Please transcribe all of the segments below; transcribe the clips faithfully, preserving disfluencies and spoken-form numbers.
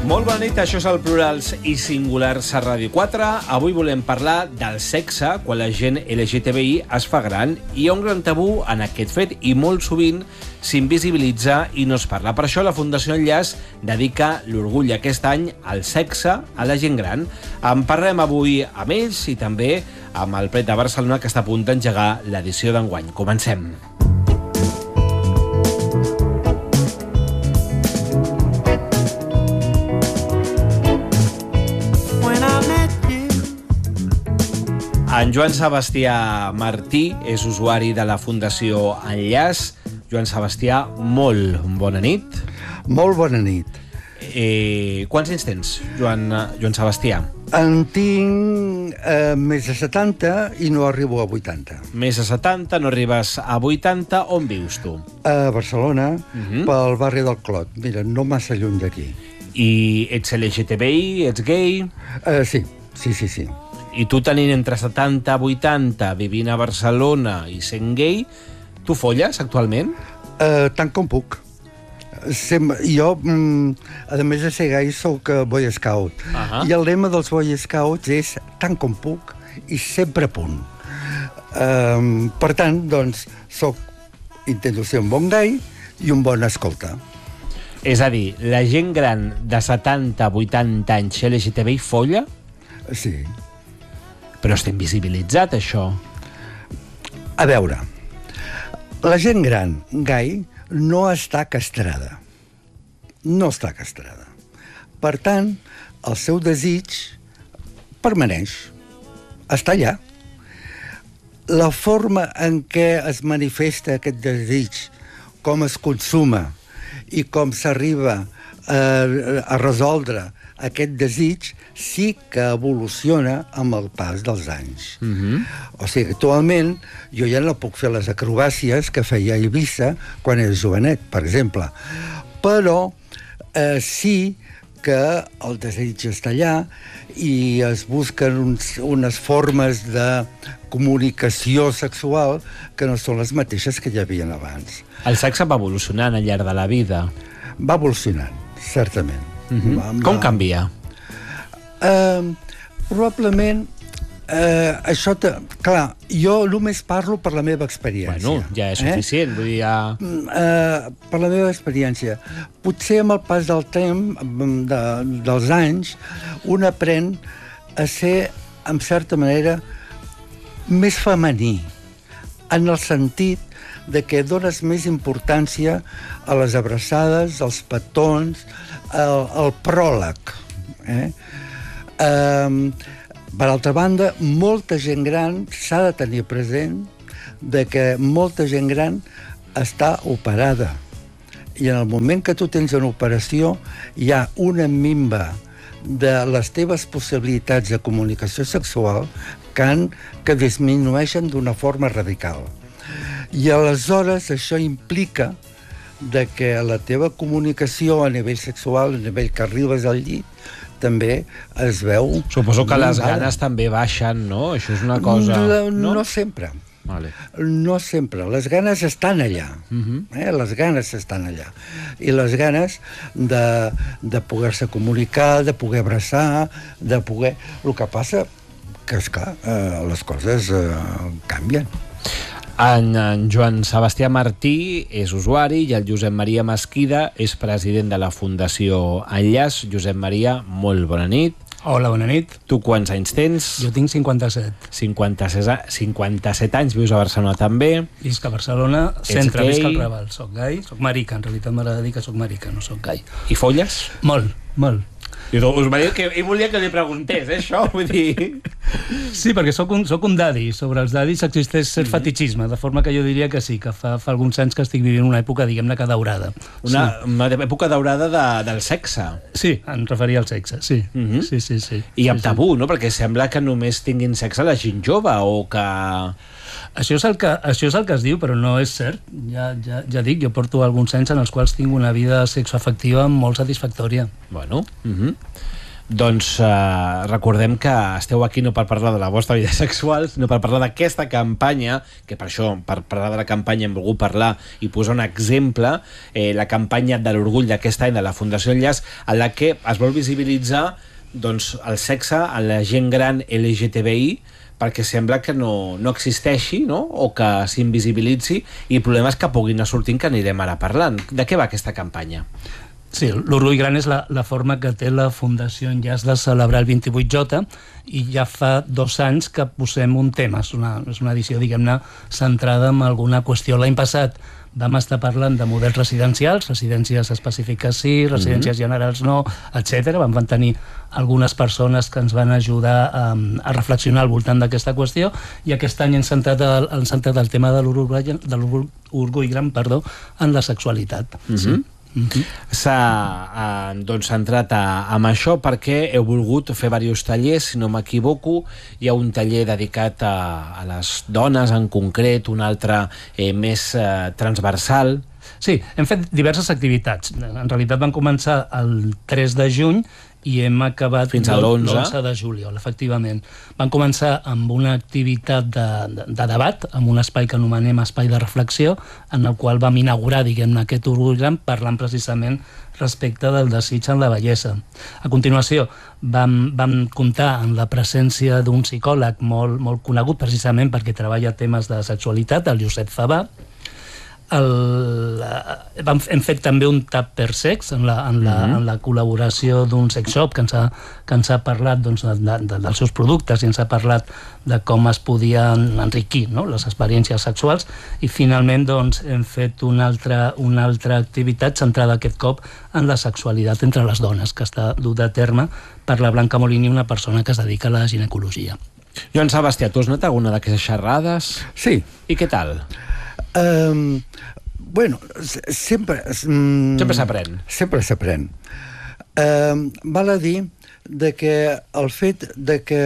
Molt bona nit, això és el Plurals i Singulars a Ràdio quatre. Avui volem parlar del sexe quan la gent L G T B I es fa gran. Hi ha un gran tabú en aquest fet i molt sovint s'invisibilitza i no es parla. Per això la Fundació Enllaç dedica l'orgull aquest any al sexe a la gent gran. En parlem avui amb ells i també amb el Pret de Barcelona, que està a punt d'engegar l'edició d'enguany. Comencem. En Joan Sebastià Martí és usuari de la Fundació Enllaç. Joan Sebastià, molt bona nit. Molt bona nit. Eh, quants anys tens, Joan, Joan Sebastià? En tinc eh, més de setanta i no arribo a vuitanta. Més de setanta, no arribes a vuitanta. On vius, tu? A Barcelona, uh-huh. pel barri del Clot. Mira, no massa lluny d'aquí. I ets L G T B I? Ets gay? Eh, sí, sí, sí, sí. I tu tenint entre setanta i vuitanta, vivint a Barcelona i sent gay, tu folles actualment? Eh, tant com puc. Sem jo, mm, a més de ser gai, soc Boy Scout. Uh-huh. I el lema dels Boy Scouts és tant com puc i sempre a punt. Eh, per tant, doncs, soc, intento ser un bon gai i un bon escolta. És a dir, la gent gran de setanta a vuitanta anys L G T B I folla? Sí. Però està invisibilitzat, això. A veure, la gent gran gai no està castrada. No està castrada. Per tant, el seu desig permaneix. Està allà. La forma en què es manifesta aquest desig, com es consuma i com s'arriba a, a resoldre aquest desig, sí que evoluciona amb el pas dels anys. Uh-huh. O sigui, actualment jo ja no puc fer les acrobàcies que feia a Eivissa quan era jovenet, per exemple. Però eh, sí que el desig està allà i es busquen uns, unes formes de comunicació sexual que no són les mateixes que hi havia abans. El sexe va evolucionant al llarg de la vida. Va evolucionant, certament. Uh-huh. va, va... Com canvia? Uh, probablement uh, això... Te... Clar, jo només parlo per la meva experiència. Bueno, ja és suficient, eh? Vull dir, ja... Uh, per la meva experiència. Potser amb el pas del temps, de, dels anys, un aprèn a ser, en certa manera, més femení, en el sentit de que dones més importància a les abraçades, als petons, al, al pròleg. Eh? Um, per altra banda, molta gent gran s'ha de tenir present de que molta gent gran està operada. I en el moment que tu tens una operació, hi ha una minva de les teves possibilitats de comunicació sexual que, han, que disminueixen d'una forma radical. I aleshores això implica de que la teva comunicació a nivell sexual, a nivell que arribes al llit, també es veu... Suposo que les ganes també baixen, no? Això és una cosa... No, no sempre. Vale. No sempre. Les ganes estan allà. Uh-huh. eh? Les ganes estan allà. I les ganes de, de poder-se comunicar, de poder abraçar, de poder... El que passa que, esclar, eh, les coses eh, canvien. En, en Joan Sebastià Martí és usuari i el Josep Maria Mesquida és president de la Fundació Enllaç. Josep Maria, molt bona nit. Hola, bona nit. Tu quants anys tens? Jo tinc cinquanta-set. cinquanta-set, cinquanta-set anys, vius a Barcelona també. Visc a Barcelona, centre, visc al Raval. Soc gai, soc marica, en realitat m'agrada dir que soc marica, no soc gai. I folles? Molt, molt. I us va dir que ell volia que li preguntés, eh, això, vull dir... Sí, perquè sóc un, sóc un dadi. Sobre els dadis existeix cert mm-hmm. fetichisme, de forma que jo diria que sí, que fa, fa alguns anys que estic vivint una època, diguem-ne, que daurada. Una, sí. una època daurada de, del sexe. Sí, em referia al sexe, sí. Mm-hmm. Sí, sí, sí. I amb sí, tabú, sí. no? Perquè sembla que només tinguin sexe la gent jove, o que... Això és, el que, això és el que es diu, però no és cert. Ja, ja, ja dic, jo porto alguns anys en els quals tinc una vida sexoafectiva molt satisfactòria. Bueno, mhm. Doncs eh, recordem que esteu aquí no per parlar de la vostra vida sexual, sinó per parlar d'aquesta campanya, que per això, per parlar de la campanya hem volgut parlar i posar un exemple, eh, la campanya de l'orgull d'aquest any de la Fundació Enllaç, en la que es vol visibilitzar doncs, el sexe en la gent gran L G T B I, perquè sembla que no, no existeixi, no? O que s'invisibilitzi, i problemes que puguin anar sortint, que anirem ara parlant. De què va aquesta campanya? Sí, l'orgull gran és la, la forma que té la Fundació Enllaç de celebrar el vint-i-vuit J, i ja fa dos anys que posem un tema. És una, és una edició, diguem-ne, centrada en alguna qüestió. L'any passat vam estar parlant de models residencials, residències específiques sí, residències mm-hmm. generals no, etcètera. Vam tenir algunes persones que ens van ajudar a, a reflexionar al voltant d'aquesta qüestió, i aquest any hem centrat el, hem centrat el tema de l'orgull, de l'orgull gran, perdó, en la sexualitat. Mm-hmm. Sí. Mm-hmm. S'ha eh, doncs centrat a, amb això perquè heu volgut fer diversos tallers, si no m'equivoco. Hi ha un taller dedicat a, a les dones en concret, un altre eh, més eh, transversal. Sí, hem fet diverses activitats. En realitat van començar el tres de juny i hem acabat fins a l'onze de juliol, efectivament. Van començar amb una activitat de, de, de debat, amb un espai que anomenem espai de reflexió, en el qual vam inaugurar, diguem-ne, aquest orgull gran, parlant precisament respecte del desig en la bellesa. A continuació, vam, vam comptar amb la presència d'un psicòleg molt, molt conegut, precisament perquè treballa temes de sexualitat, el Josep Zabà. El, vam, hem fet també un tap per sex en la, en la, mm-hmm. en la col·laboració d'un sex shop que ens ha, que ens ha parlat doncs, de, de, dels seus productes, i ens ha parlat de com es podien enriquir, no?, les experiències sexuals. I finalment doncs, hem fet una altra, una altra activitat centrada aquest cop en la sexualitat entre les dones, que està duta a terme per la Blanca Molini, una persona que es dedica a la ginecologia. Joan Sebastià, tu has anat alguna d'aquestes xerrades? Sí. I què tal? Um, bueno, sempre... Um, sempre s'aprèn. Sempre s'aprèn. Um, val a dir de que el fet de que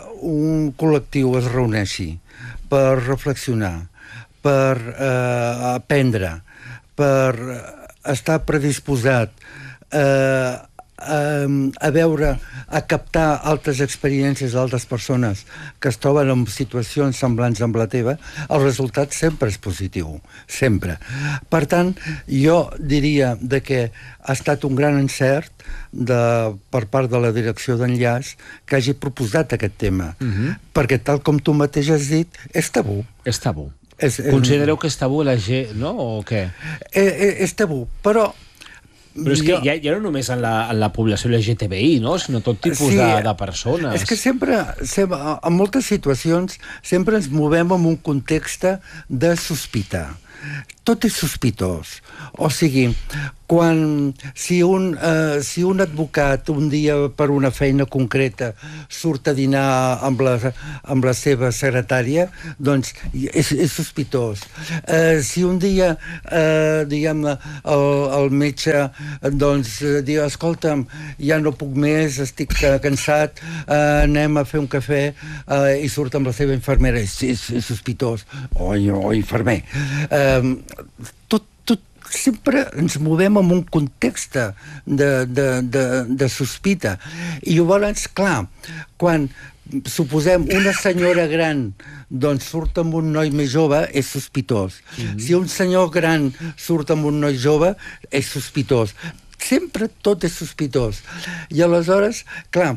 un col·lectiu es reuneixi per reflexionar, per uh, aprendre, per estar predisposat uh, a, a veure, a captar altres experiències d'altres persones que es troben en situacions semblants amb la teva, el resultat sempre és positiu, sempre. Per tant, jo diria de que ha estat un gran encert de, per part de la direcció d'Enllaç que hagi proposat aquest tema, uh-huh. perquè tal com tu mateix has dit, és tabú. És tabú. És, és... Considereu que és tabú la gent, no? O què? És, és tabú, però Però és que jo... ja, ja no només en la, en la població L G T B I, no? Sinó tot tipus sí, de, de persones. És que sempre, sempre, en moltes situacions, sempre ens movem en un context de sospita. Tot és sospitós. O sigui, quan, si, un, eh, si un advocat un dia per una feina concreta surt a dinar amb la, amb la seva secretària, doncs és, és sospitós. Eh, si un dia, eh, diguem-ne, el, el metge doncs, diu, escolta'm, ja no puc més, estic cansat, eh, anem a fer un cafè, eh, i surt amb la seva infermera, és, és, és sospitós. O, o infermer. Eh, tot, tot, sempre ens movem en un context de, de, de, de sospita. I llavors, clar, quan suposem una senyora gran doncs surt amb un noi més jove, és sospitós. Mm-hmm. Si un senyor gran surt amb un noi jove, és sospitós. Sempre tot és sospitós. I aleshores, clar,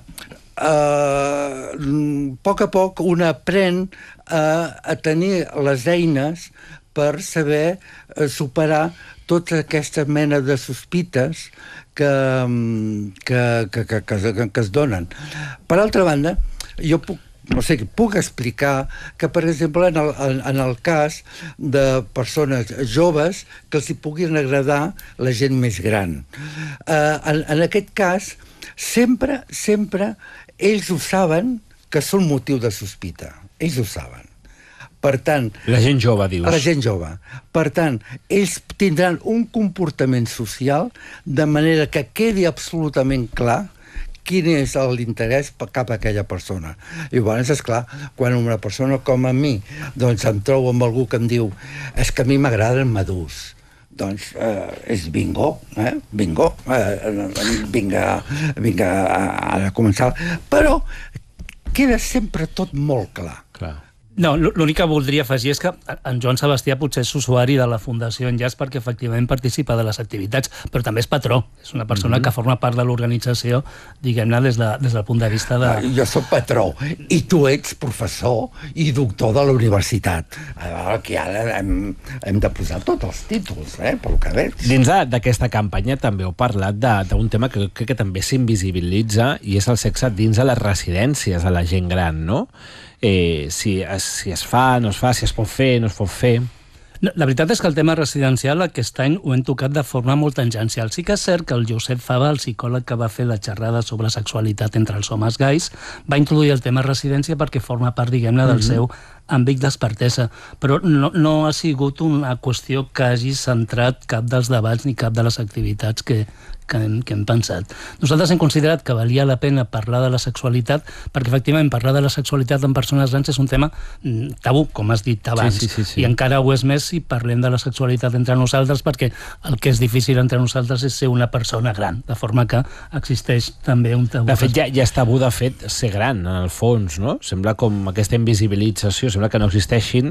a poc a poc un aprèn a, a tenir les eines per saber eh, superar tota aquesta mena de sospites que, que, que, que, que, que es donen. Per altra banda, jo puc, no sé, puc explicar que, per exemple, en el, en, en el cas de persones joves que els hi puguin agradar la gent més gran. Eh, en, en aquest cas, sempre, sempre ells ho saben que són motiu de sospita. Ells ho saben. Per tant... La gent jove, dius. La gent jove. Per tant, ells tindran un comportament social de manera que quedi absolutament clar quin és l'interès cap a aquella persona. I llavors, esclar, quan una persona com a mi doncs em trobo amb algú que em diu és que a mi m'agraden madurs, doncs eh, és bingo, eh? bingo, eh, vinga, vinga a, a començar. Però queda sempre tot molt clar. Clar. No, l'únic que voldria afegir és que en Joan Sebastià potser és usuari de la Fundació Enllaç perquè efectivament participa de les activitats, però també és patró. És una persona mm-hmm. que forma part de l'organització, diguem-ne, des, de, des del punt de vista de... Jo soc patró, i tu ets professor i doctor de la universitat. Aquí ara hem, hem de posar tots els títols, eh, pel que veig. Dins d'aquesta campanya també heu parlat d'un tema que crec que també s'invisibilitza, i és el sexe dins de les residències de la gent gran, no? Eh, si, es, si es fa, no es fa, si es pot fer, no es pot fer... No, la veritat és que el tema residencial aquest any ho hem tocat de forma molt tangencial. Sí que és cert que el Josep Fava, el psicòleg que va fer la xerrada sobre sexualitat entre els homes gais, va introduir el tema residència perquè forma part, diguem-ne, del mm-hmm. seu àmbit d'expertesa, però no, no ha sigut una qüestió que hagi centrat cap dels debats ni cap de les activitats que, que, hem, que hem pensat. Nosaltres hem considerat que valia la pena parlar de la sexualitat perquè efectivament parlar de la sexualitat en persones grans és un tema tabú, com has dit abans, sí, sí, sí, sí. I encara ho és més si parlem de la sexualitat entre nosaltres, perquè el que és difícil entre nosaltres és ser una persona gran, de forma que existeix també un tabú. De fet, ja, ja és tabú, de fet, ser gran, en el fons, no? Sembla com aquesta invisibilització, sembla que no existeixin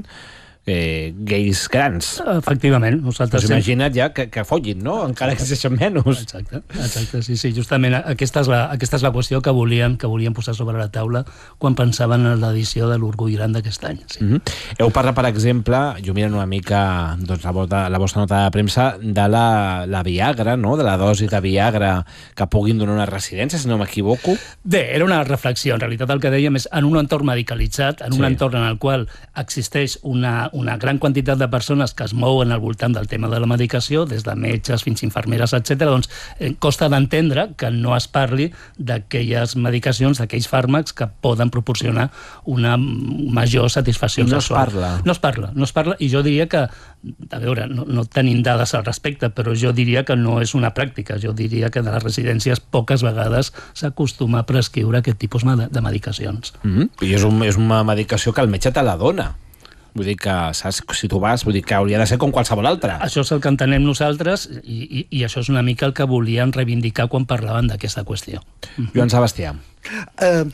eh, gais grans. Efectivament. Nosaltres pues imagina't ja que, que follin, no? Encara que existeixen menys. Exacte, exacte, sí, sí. Justament aquesta és la, aquesta és la qüestió que volíem, que volíem posar sobre la taula quan pensaven en l'edició de l'Orgull Gran d'aquest any. Sí. Mm-hmm. Heu parlat, per exemple, jo mirant una mica doncs, la, vostra, la vostra nota de premsa, de la, la Viagra, no? De la dosi de Viagra que puguin donar una residència, si no m'equivoco. Bé, era una reflexió. En realitat el que dèiem és en un entorn medicalitzat, en un sí. entorn en el qual existeix una una gran quantitat de persones que es mouen al voltant del tema de la medicació, des de metges fins infermeres, etcètera, doncs eh, costa d'entendre que no es parli d'aquelles medicacions, d'aquells fàrmacs que poden proporcionar una major satisfacció no sexual. Es parla. No es parla. No es parla, i jo diria que, a veure, no, no tenim dades al respecte, però jo diria que no és una pràctica. Jo diria que de les residències poques vegades s'acostuma a prescriure aquest tipus de medicacions. Mm-hmm. I és, un, és una medicació que el metge te la dona. Vull dir que, saps, si tu vas, vull dir que hauria de ser com qualsevol altra. Això és el que entenem nosaltres i, i, i això és una mica el que volíem reivindicar quan parlaven d'aquesta qüestió. Joan Sebastià. Uh,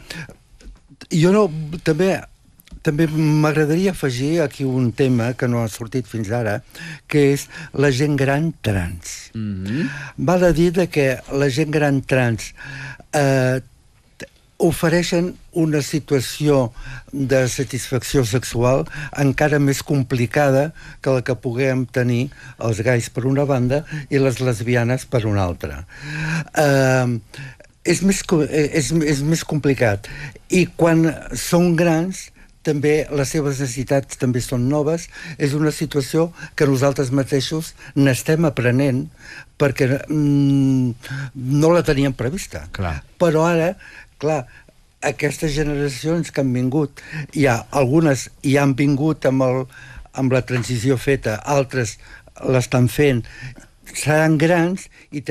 jo no, també, també m'agradaria afegir aquí un tema que no ha sortit fins ara, que és la gent gran trans. Mm-hmm. Val a dir que la gent gran trans eh, ofereixen una situació de satisfacció sexual encara més complicada que la que puguem tenir els gais per una banda i les lesbianes per una altra. Uh, és, més, és, és més complicat. I quan són grans, també les seves necessitats també són noves. És una situació que nosaltres mateixos n'estem aprenent perquè mm, no la teníem prevista. Clar. Però ara, clar, aquestes generacions que han vingut, hi ha algunes hi han vingut amb, el, amb la transició feta, altres l'estan fent, seran grans i